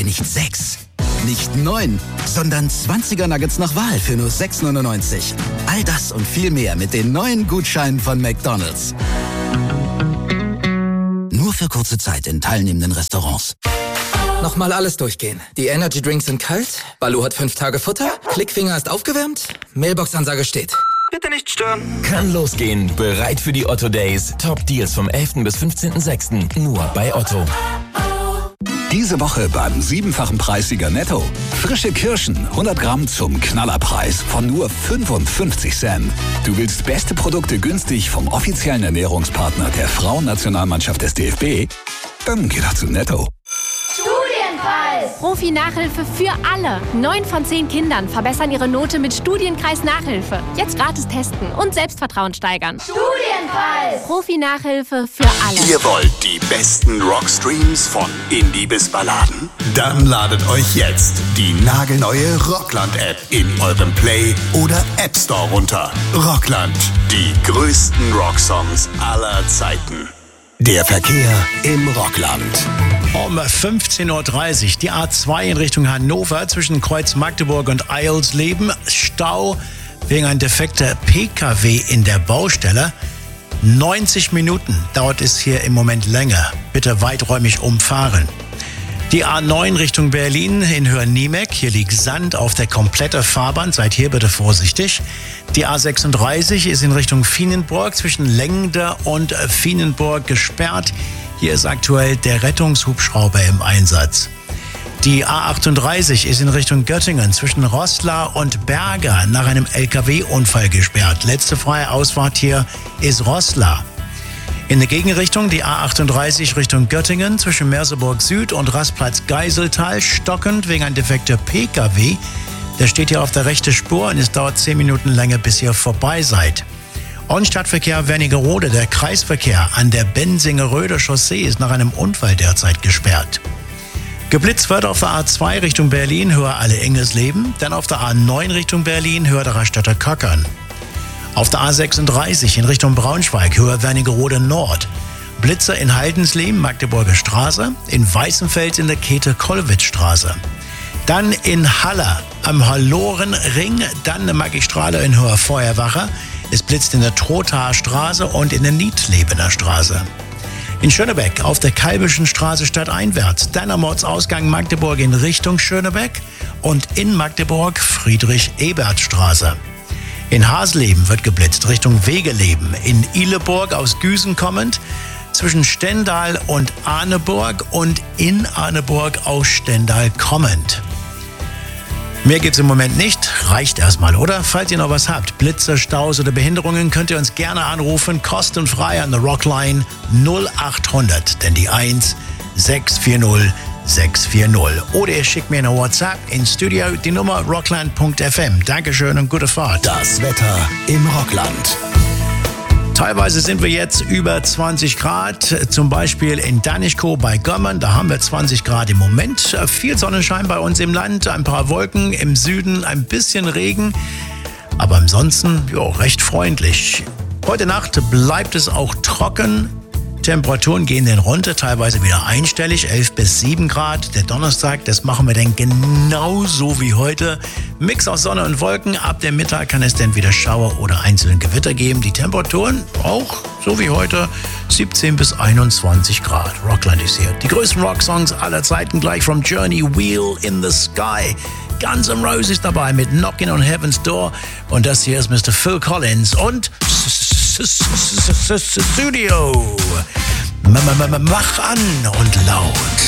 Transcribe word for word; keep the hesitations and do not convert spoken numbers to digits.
nicht sechs, nicht neun, sondern zwanziger Nuggets nach Wahl für nur sechs neunundneunzig. All das und viel mehr mit den neuen Gutscheinen von McDonald's. Nur für kurze Zeit in teilnehmenden Restaurants. Nochmal alles durchgehen. Die Energy Drinks sind kalt, Baloo hat fünf Tage Futter, Klickfinger ist aufgewärmt, Mailbox-Ansage steht. Bitte nicht stören. Kann losgehen. Bereit für die Otto Days. Top Deals vom elften bis fünfzehnten sechsten Nur bei Otto. Diese Woche beim siebenfachen Preissieger Netto. Frische Kirschen, hundert Gramm zum Knallerpreis von nur fünfundfünfzig Cent. Du willst beste Produkte günstig vom offiziellen Ernährungspartner der Frauennationalmannschaft des D F B? Dann geh doch zu Netto. Studienpreis! Profi-Nachhilfe für alle. Neun von zehn Kindern verbessern ihre Note mit Studienkreis-Nachhilfe. Jetzt gratis testen und Selbstvertrauen steigern. Studienpreis! Profi-Nachhilfe für alle. Ihr wollt die besten Rockstreams von Indie bis Balladen? Dann ladet euch jetzt die nagelneue Rockland-App in eurem Play- oder App Store runter. Rockland, die größten Rocksongs aller Zeiten. Der Verkehr im Rockland. Um fünfzehn Uhr dreißig die A zwei in Richtung Hannover zwischen Kreuz Magdeburg und Eilsleben. Stau wegen ein defekter P K W in der Baustelle. neunzig Minuten dauert es hier im Moment länger. Bitte weiträumig umfahren. Die A neun Richtung Berlin in Höhen-Niemeck. Hier liegt Sand auf der kompletten Fahrbahn. Seid hier bitte vorsichtig. Die A sechsunddreißig ist in Richtung Vienenburg zwischen Lengde und Vienenburg gesperrt. Hier ist aktuell der Rettungshubschrauber im Einsatz. Die A achtunddreißig ist in Richtung Göttingen zwischen Roßla und Berger nach einem L K W-Unfall gesperrt. Letzte freie Ausfahrt hier ist Roßla. In der Gegenrichtung die A achtunddreißig Richtung Göttingen zwischen Merseburg Süd und Rastplatz Geiseltal stockend wegen ein defekter P K W. Der steht hier auf der rechten Spur und es dauert zehn Minuten länger, bis ihr vorbei seid. Und Stadtverkehr Wernigerode, der Kreisverkehr an der Bensingeröder Chaussee ist nach einem Unfall derzeit gesperrt. Geblitzt wird auf der A zwei Richtung Berlin, höher alle Engelsleben, dann auf der A neun Richtung Berlin, höher der Raststätter Köckern. Auf der A sechsunddreißig in Richtung Braunschweig, höher Wernigerode Nord. Blitzer in Haldensleben, Magdeburger Straße, in Weißenfels in der Käthe-Kollwitz-Straße. Dann in Haller am Hallorenring, dann eine Magistrale in Höher Feuerwache. Es blitzt in der Trothaer Straße und in der Niedlebener Straße. In Schönebeck auf der Kalbischen Straße stadteinwärts, dann am Ortsausgang Magdeburg in Richtung Schönebeck und in Magdeburg Friedrich-Ebert-Straße. In Hasleben wird geblitzt Richtung Wegeleben, in Ihleburg aus Güsen kommend, zwischen Stendal und Arneburg und in Arneburg aus Stendal kommend. Mehr gibt's im Moment nicht, reicht erstmal, oder? Falls ihr noch was habt, Blitze, Staus oder Behinderungen, könnt ihr uns gerne anrufen, kostenfrei an der Rockline null acht hundert, denn die eins sechs vier null sechs vier null. Oder ihr schickt mir eine WhatsApp ins Studio, die Nummer rockland punkt f m. Dankeschön und gute Fahrt. Das Wetter im Rockland. Teilweise sind wir jetzt über zwanzig Grad, zum Beispiel in Danischkow bei Gömmern, da haben wir zwanzig Grad im Moment. Viel Sonnenschein bei uns im Land, ein paar Wolken, im Süden ein bisschen Regen, aber ansonsten jo, recht freundlich. Heute Nacht bleibt es auch trocken. Temperaturen gehen dann runter, teilweise wieder einstellig, elf bis sieben Grad. Der Donnerstag, das machen wir dann genauso wie heute. Mix aus Sonne und Wolken. Ab dem Mittag kann es dann wieder Schauer oder einzelne Gewitter geben. Die Temperaturen auch, so wie heute, siebzehn bis einundzwanzig Grad. Rockland ist hier. Die größten Rocksongs aller Zeiten gleich vom Journey, Wheel in the Sky. Guns N' Roses dabei mit Knockin' on Heaven's Door. Und das hier ist Mister Phil Collins und Studio. Mach an und laut.